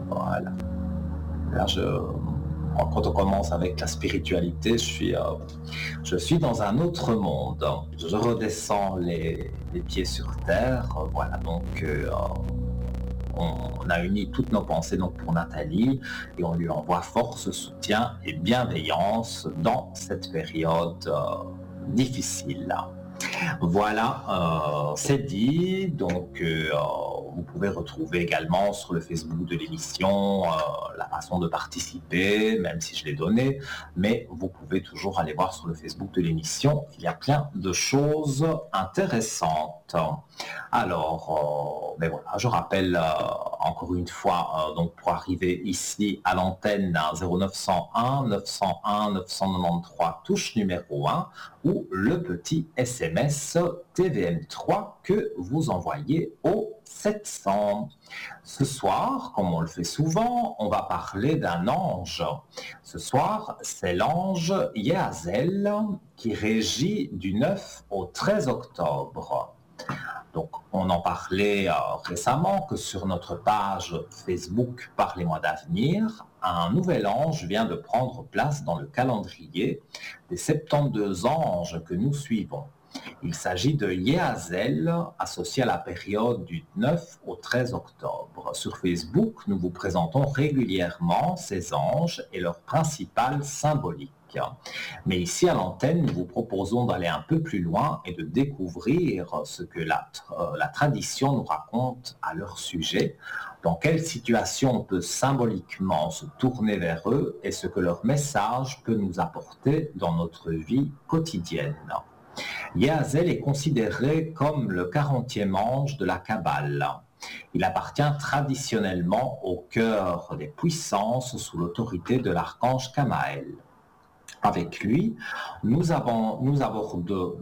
Voilà. Là, quand on commence avec la spiritualité, je suis dans un autre monde. Je redescends les pieds sur terre. Voilà, donc on a uni toutes nos pensées donc pour Nathalie et on lui envoie force, soutien et bienveillance dans cette période difficile. Voilà, c'est dit. Donc, vous pouvez retrouver également sur le Facebook de l'émission la façon de participer, même si je l'ai donné. Mais vous pouvez toujours aller voir sur le Facebook de l'émission. Il y a plein de choses intéressantes. Alors, ben voilà, je rappelle encore une fois, donc pour arriver ici à l'antenne à 0901 901 993 touche numéro 1 ou le petit SMS TVM3 que vous envoyez au 700. Ce soir, comme on le fait souvent, on va parler d'un ange. Ce soir, c'est l'ange Yazel qui régit du 9 au 13 octobre. Donc, on en parlait récemment que sur notre page Facebook Parlez-moi d'avenir, un nouvel ange vient de prendre place dans le calendrier des 72 anges que nous suivons. Il s'agit de Yazel, associé à la période du 9 au 13 octobre. Sur Facebook, nous vous présentons régulièrement ces anges et leurs principales symboliques. Mais ici à l'antenne, nous vous proposons d'aller un peu plus loin et de découvrir ce que la tradition nous raconte à leur sujet, dans quelle situation on peut symboliquement se tourner vers eux et ce que leur message peut nous apporter dans notre vie quotidienne. Yazel est considéré comme le 40e ange de la Kabbale. Il appartient traditionnellement au cœur des puissances sous l'autorité de l'archange Kamaël. Avec lui, nous abordons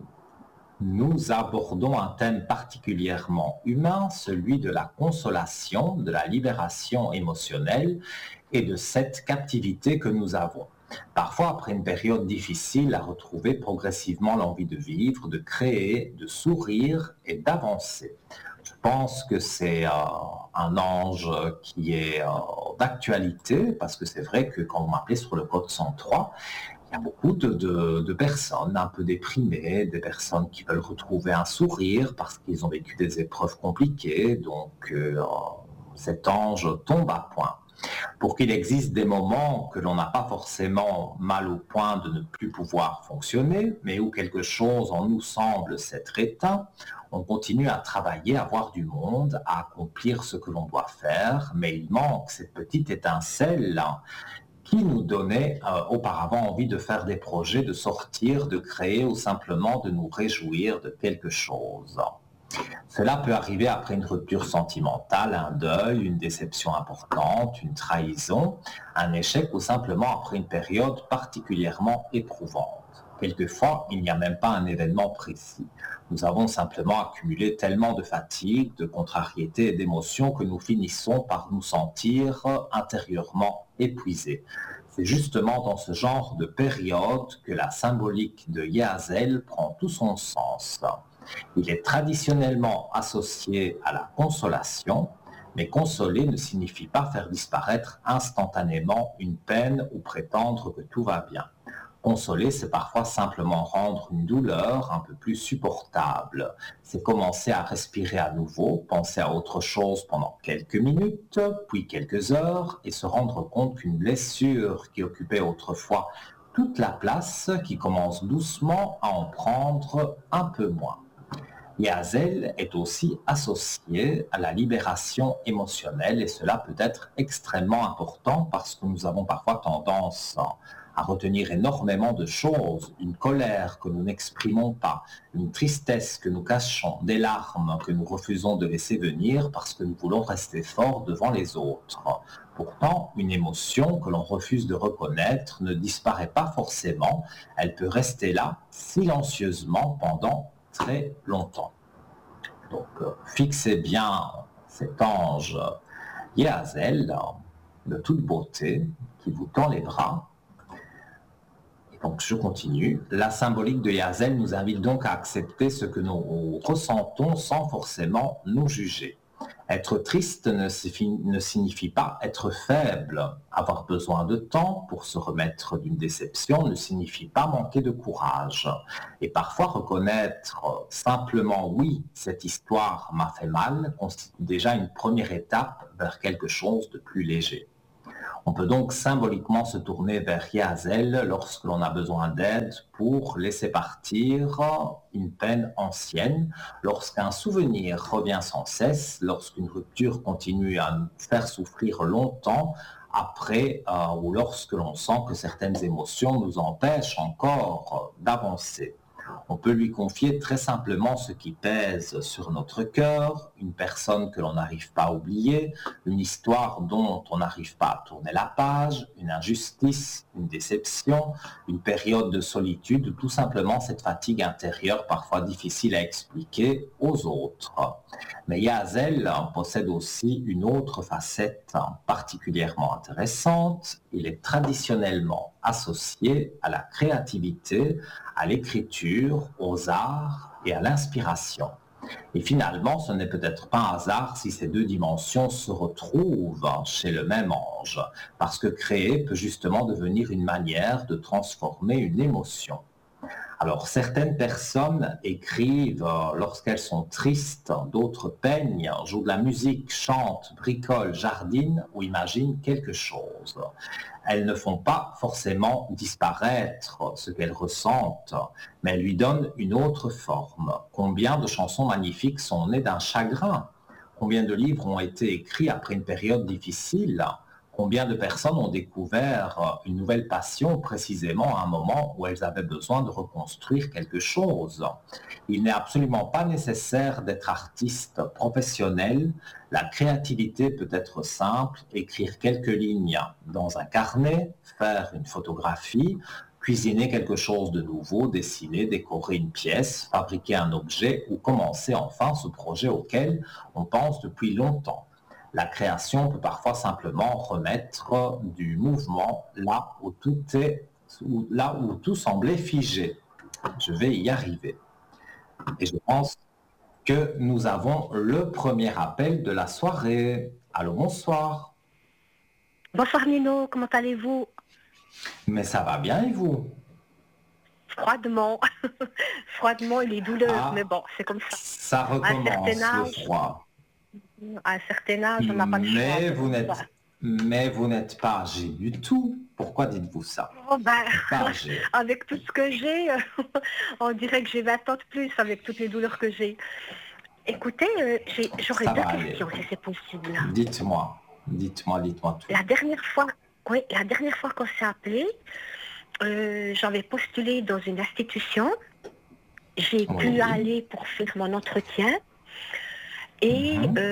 un thème particulièrement humain, celui de la consolation, de la libération émotionnelle et de cette captivité que nous avons. Parfois, après une période difficile, à retrouver progressivement l'envie de vivre, de créer, de sourire et d'avancer. Je pense que c'est un ange qui est d'actualité, parce que c'est vrai que quand vous m'appelez sur le code 103, il y a beaucoup de personnes un peu déprimées, des personnes qui veulent retrouver un sourire parce qu'ils ont vécu des épreuves compliquées, donc cet ange tombe à point. Pour qu'il existe des moments que l'on n'a pas forcément mal au point de ne plus pouvoir fonctionner, mais où quelque chose en nous semble s'être éteint, on continue à travailler, à voir du monde, à accomplir ce que l'on doit faire, mais il manque cette petite étincelle qui nous donnait auparavant envie de faire des projets, de sortir, de créer ou simplement de nous réjouir de quelque chose. Cela peut arriver après une rupture sentimentale, un deuil, une déception importante, une trahison, un échec ou simplement après une période particulièrement éprouvante. Quelquefois, il n'y a même pas un événement précis. Nous avons simplement accumulé tellement de fatigue, de contrariété et d'émotions que nous finissons par nous sentir intérieurement épuisés. C'est justement dans ce genre de période que la symbolique de Yazel prend tout son sens. Il est traditionnellement associé à la consolation, mais consoler ne signifie pas faire disparaître instantanément une peine ou prétendre que tout va bien. Consoler, c'est parfois simplement rendre une douleur un peu plus supportable. C'est commencer à respirer à nouveau, penser à autre chose pendant quelques minutes, puis quelques heures, et se rendre compte qu'une blessure qui occupait autrefois toute la place, qui commence doucement à en prendre un peu moins. Yazel est aussi associé à la libération émotionnelle et cela peut être extrêmement important parce que nous avons parfois tendance à retenir énormément de choses, une colère que nous n'exprimons pas, une tristesse que nous cachons, des larmes que nous refusons de laisser venir parce que nous voulons rester forts devant les autres. Pourtant, une émotion que l'on refuse de reconnaître ne disparaît pas forcément, elle peut rester là silencieusement pendant très longtemps. Donc, fixez bien cet ange Yazel de toute beauté qui vous tend les bras. Et donc, je continue. La symbolique de Yazel nous invite donc à accepter ce que nous ressentons sans forcément nous juger. Être triste ne signifie pas être faible. Avoir besoin de temps pour se remettre d'une déception ne signifie pas manquer de courage. Et parfois reconnaître simplement oui, cette histoire m'a fait mal constitue déjà une première étape vers quelque chose de plus léger. On peut donc symboliquement se tourner vers Yazel lorsque l'on a besoin d'aide pour laisser partir une peine ancienne, lorsqu'un souvenir revient sans cesse, lorsqu'une rupture continue à nous faire souffrir longtemps après ou lorsque l'on sent que certaines émotions nous empêchent encore d'avancer. On peut lui confier très simplement ce qui pèse sur notre cœur, une personne que l'on n'arrive pas à oublier, une histoire dont on n'arrive pas à tourner la page, une injustice, une déception, une période de solitude, ou tout simplement cette fatigue intérieure parfois difficile à expliquer aux autres. Mais Yazel possède aussi une autre facette particulièrement intéressante. Il est traditionnellement associé à la créativité, à l'écriture, aux arts et à l'inspiration. Et finalement, ce n'est peut-être pas un hasard si ces deux dimensions se retrouvent chez le même ange, parce que créer peut justement devenir une manière de transformer une émotion. Alors, certaines personnes écrivent lorsqu'elles sont tristes, d'autres peignent, jouent de la musique, chantent, bricolent, jardinent ou imaginent quelque chose. Elles ne font pas forcément disparaître ce qu'elles ressentent, mais elles lui donnent une autre forme. Combien de chansons magnifiques sont nées d'un chagrin? Combien de livres ont été écrits après une période difficile? Combien de personnes ont découvert une nouvelle passion précisément à un moment où elles avaient besoin de reconstruire quelque chose? Il n'est absolument pas nécessaire d'être artiste professionnel. La créativité peut être simple, écrire quelques lignes dans un carnet, faire une photographie, cuisiner quelque chose de nouveau, dessiner, décorer une pièce, fabriquer un objet ou commencer enfin ce projet auquel on pense depuis longtemps. La création peut parfois simplement remettre du mouvement là où tout semblait figé. Je vais y arriver. Et je pense que nous avons le premier appel de la soirée. Allô, bonsoir. Bonsoir Nino, comment allez-vous? Mais ça va bien et vous? Froidement, froidement et les douleurs, mais Ah, bon, c'est comme ça. ça À un certain recommence le âge, froid. On n'a pas le choix. Mais C'est vous comme ça. n'êtes, mais vous n'êtes pas âgé du tout. Pourquoi dites-vous ça? Oh, ben, Vous n'êtes pas âgé. avec tout ce que j'ai, on dirait que j'ai 20 ans de plus avec toutes les douleurs que j'ai. Écoutez, j'aurais Ça deux va aller. questions si c'est possible. Dites-moi tout. La dernière fois, oui, la dernière fois qu'on s'est appelé, j'avais postulé dans une institution. J'ai pu Oui. aller pour faire mon entretien. Et Mhm.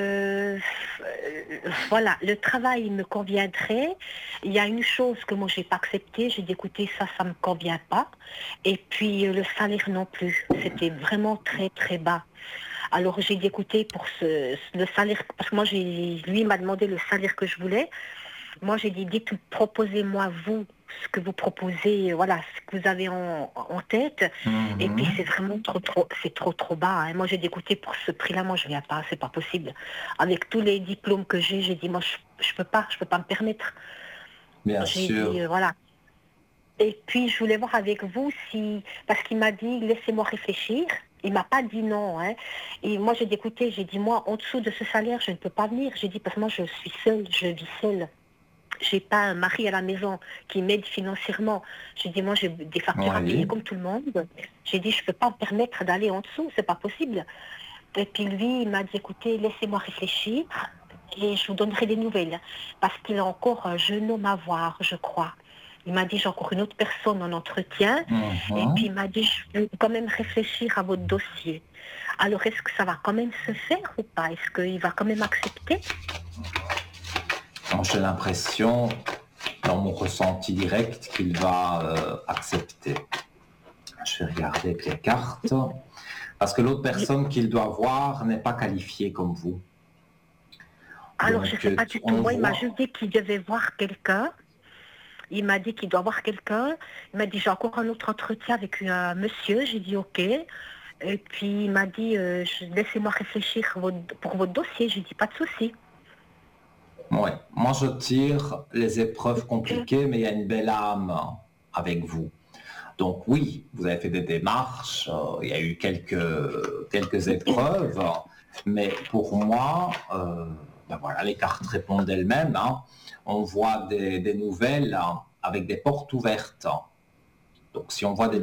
voilà, le travail me conviendrait. Il y a une chose que moi j'ai pas acceptée. J'ai dit écoutez, ça me convient pas. Et puis le salaire non plus. C'était vraiment très très bas. Alors j'ai dit écoutez pour le salaire, parce que moi lui m'a demandé le salaire que je voulais. Moi, j'ai dit, dites, proposez-moi vous ce que vous proposez, voilà, ce que vous avez en tête. Et puis, Mhm. c'est vraiment c'est trop bas. Hein. Moi, j'ai dit, écoutez, pour ce prix-là, moi, je viens pas, c'est pas possible. Avec tous les diplômes que j'ai dit, moi, je peux pas me permettre. Bien J'ai dit, sûr. voilà. Et puis, je voulais voir avec vous si, parce qu'il m'a dit, laissez-moi réfléchir. Il m'a pas dit non. Hein. Et moi, j'ai dit, écoutez, j'ai dit, moi, en dessous de ce salaire, je ne peux pas venir. J'ai dit, parce que moi, je suis seule, je vis seule. J'ai pas un mari à la maison qui m'aide financièrement. J'ai dit, moi, j'ai des factures à payer Oui. comme tout le monde. J'ai dit, je peux pas me permettre d'aller en dessous, c'est pas possible. Et puis lui, il m'a dit, écoutez, laissez-moi réfléchir et je vous donnerai des nouvelles. Parce qu'il a encore un jeune homme à voir, je crois. Il m'a dit, j'ai encore une autre personne en entretien. Et puis Mhm. il m'a dit, je veux quand même réfléchir à votre dossier. Alors, est-ce que ça va quand même se faire ou pas? Est-ce qu'il va quand même accepter? Donc, j'ai l'impression, dans mon ressenti direct, qu'il va accepter. Je vais regarder avec les cartes. Parce que l'autre personne qu'il doit voir n'est pas qualifiée comme vous. Alors, je ne Donc, sais pas du tout. on Moi, il m'a voit. juste dit qu'il devait voir quelqu'un. Il m'a dit qu'il doit voir quelqu'un. Il m'a dit, j'ai encore un autre entretien avec un monsieur. J'ai dit, OK. Et puis il m'a dit, laissez-moi réfléchir pour votre dossier. J'ai dit, pas de souci. Oui, moi je tire les épreuves compliquées, mais il y a une belle âme avec vous. Donc oui, vous avez fait des démarches, il y a eu quelques épreuves, mais pour moi, ben voilà, les cartes répondent d'elles-mêmes, hein. On voit des nouvelles, hein, avec des portes ouvertes. Donc si on voit des